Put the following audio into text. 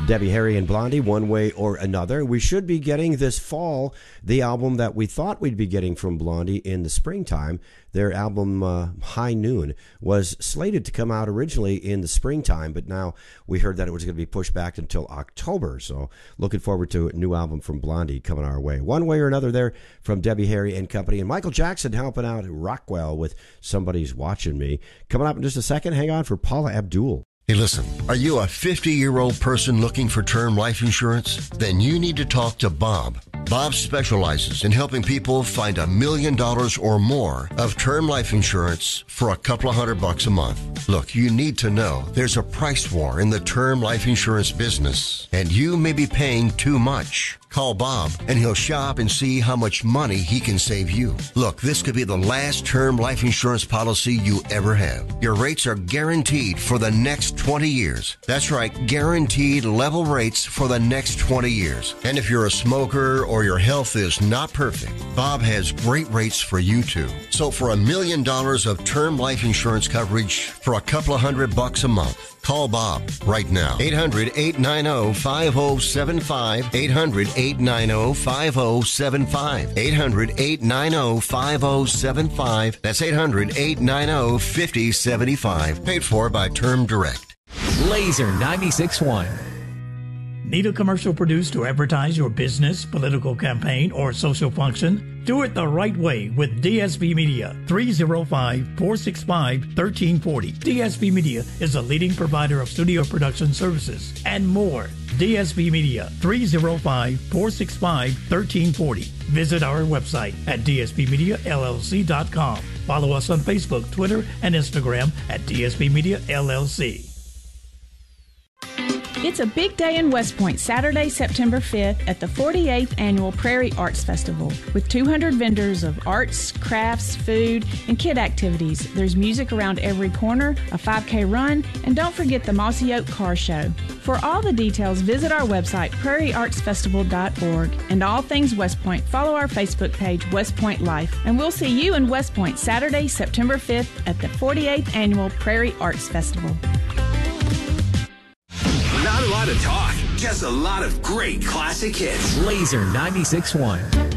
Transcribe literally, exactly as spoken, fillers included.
Debbie Harry and Blondie, One Way or Another. We should be getting this fall the album that we thought we'd be getting from Blondie in the springtime. Their album, uh, High Noon, was slated to come out originally in the springtime, but now we heard that it was going to be pushed back until October. So looking forward to a new album from Blondie coming our way. One Way or Another there from Debbie Harry and Company. And Michael Jackson helping out Rockwell with Somebody's Watching Me. Coming up in just a second, hang on for Paula Abdul. Hey, listen, are you a fifty-year-old person looking for term life insurance? Then you need to talk to Bob. Bob specializes in helping people find a million dollars or more of term life insurance for a couple of hundred bucks a month. Look, you need to know there's a price war in the term life insurance business, and you may be paying too much. Call Bob, and he'll shop and see how much money he can save you. Look, this could be the last term life insurance policy you ever have. Your rates are guaranteed for the next twenty years. That's right, guaranteed level rates for the next twenty years. And if you're a smoker or your health is not perfect, Bob has great rates for you too. So for a million dollars of term life insurance coverage for a couple of hundred bucks a month, call Bob right now. eight hundred, eight nine zero, five zero seven five. eight hundred, eight nine zero, five zero seven five. eight hundred, eight nine zero, five zero seven five. That's eight hundred, eight nine zero, five zero seven five. Paid for by Term Direct. Laser ninety-six point one. Need a commercial produced to advertise your business, political campaign, or social function? Do it the right way with D S V Media. three oh five, four six five, one three four oh. D S V Media is a leading provider of studio production services and more. D S V Media, three oh five, four six five, one three four oh. Visit our website at d s v media l l c dot com. Follow us on Facebook, Twitter, and Instagram at D S V Media L L C. It's a big day in West Point, Saturday, September fifth at the forty-eighth Annual Prairie Arts Festival. With two hundred vendors of arts, crafts, food, and kid activities. There's music around every corner, a five K run, and don't forget the Mossy Oak Car Show. For all the details, visit our website, prairie arts festival dot org. And all things West Point, follow our Facebook page, West Point Life. And we'll see you in West Point, Saturday, September fifth at the forty-eighth Annual Prairie Arts Festival. Not a lot of talk, just a lot of great classic hits. Laser ninety-six point one.